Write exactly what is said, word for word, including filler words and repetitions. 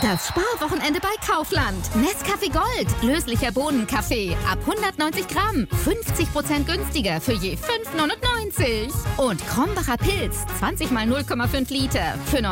Das Sparwochenende bei Kaufland. Nescafé Gold. Löslicher Bohnenkaffee. Ab hundertneunzig Gramm. fünfzig Prozent günstiger für je fünf neunundneunzig. Und Krombacher Pilz. zwanzig mal null Komma fünf Liter. Für